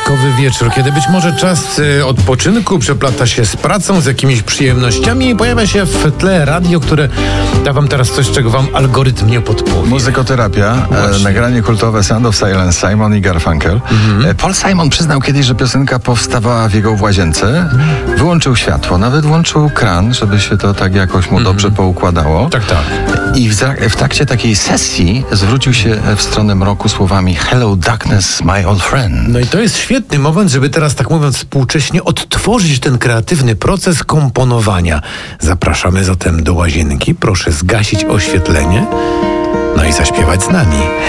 Piątkowy wieczór, kiedy być może czas odpoczynku przeplata się z pracą, z jakimiś przyjemnościami i pojawia się w tle radio, które da wam teraz coś, czego wam algorytm nie podpowie. Muzykoterapia, nagranie kultowe Sound of Silence, Simon i Garfunkel. Paul Simon przyznał kiedyś, że piosenka powstawała w jego łazience. Wyłączył światło, nawet włączył kran, żeby się to tak jakoś mu dobrze poukładało. Tak. I w trakcie takiej sesji zwrócił się w stronę mroku słowami Hello darkness, my old friend. No i to jest świetny moment, żeby teraz, tak mówiąc współcześnie, odtworzyć ten kreatywny proces komponowania. Zapraszamy zatem do łazienki, proszę zgasić oświetlenie, no i zaśpiewać z nami.